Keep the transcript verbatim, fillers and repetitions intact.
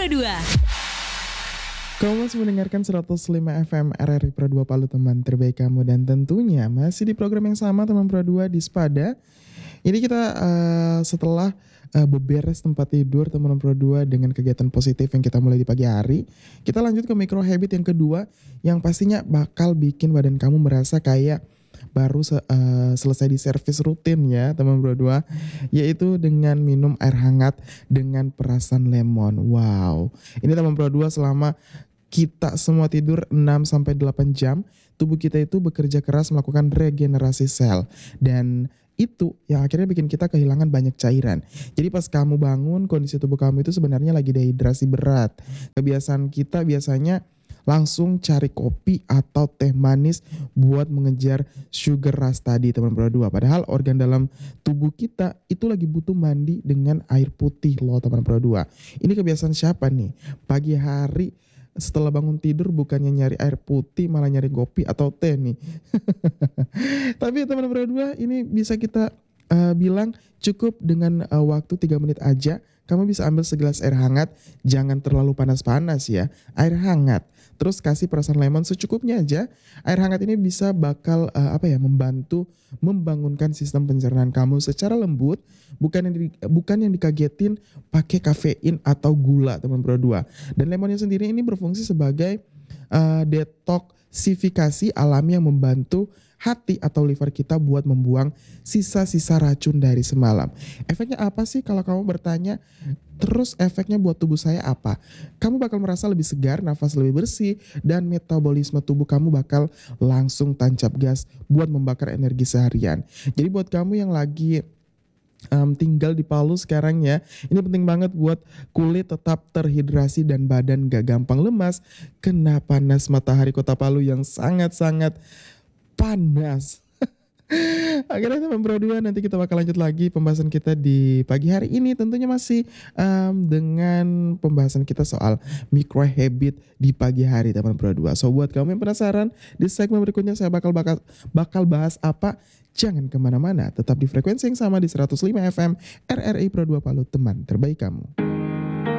dua. Kamu masih mendengarkan seratus lima F M R R I Pro dua Palu, teman terbaik kamu, dan tentunya masih di program yang sama teman Pro dua di Spada. Ini kita uh, setelah uh, beberes tempat tidur teman Pro dua dengan kegiatan positif yang kita mulai di pagi hari, kita lanjut ke micro habit yang kedua yang pastinya bakal bikin badan kamu merasa kayak baru se- uh, selesai di servis rutin ya teman Pro dua, yaitu dengan minum air hangat dengan perasan lemon. Wow, ini teman Pro dua, selama kita semua tidur enam sampai delapan jam, tubuh kita itu bekerja keras melakukan regenerasi sel. Dan itu yang akhirnya bikin kita kehilangan banyak cairan. Jadi pas kamu bangun, kondisi tubuh kamu itu sebenarnya lagi dehidrasi berat. Kebiasaan kita biasanya langsung cari kopi atau teh manis buat mengejar sugar rush tadi teman Pro dua. Padahal organ dalam tubuh kita itu lagi butuh mandi dengan air putih loh teman Pro dua. Ini kebiasaan siapa nih? Pagi hari setelah bangun tidur bukannya nyari air putih malah nyari kopi atau teh nih. Tapi teman Pro dua, ini bisa kita uh, bilang cukup dengan uh, waktu tiga menit aja. Kamu bisa ambil segelas air hangat, jangan terlalu panas-panas ya, air hangat. Terus kasih perasan lemon secukupnya aja. Air hangat ini bisa bakal uh, apa ya, membantu membangunkan sistem pencernaan kamu secara lembut, bukan yang di, bukan yang dikagetin pakai kafein atau gula teman Pro dua. Dan lemonnya sendiri ini berfungsi sebagai uh, detoksifikasi alami yang membantu hati atau liver kita buat membuang sisa-sisa racun dari semalam. Efeknya apa sih kalau kamu bertanya? Terus efeknya buat tubuh saya apa? Kamu bakal merasa lebih segar, nafas lebih bersih, dan metabolisme tubuh kamu bakal langsung tancap gas buat membakar energi seharian. Jadi buat kamu yang lagi Um, tinggal di Palu sekarang ya, ini penting banget buat kulit tetap terhidrasi dan badan gak gampang lemas kena panas matahari kota Palu yang sangat-sangat panas. Akhirnya teman Pro dua, nanti kita bakal lanjut lagi pembahasan kita di pagi hari ini, tentunya masih um, dengan pembahasan kita soal micro habit di pagi hari teman Pro dua. So buat kamu yang penasaran, di segmen berikutnya saya bakal bakal, bakal bahas apa, jangan kemana-mana, tetap di frekuensi yang sama di seratus lima F M R R I Pro dua Palu, teman terbaik kamu.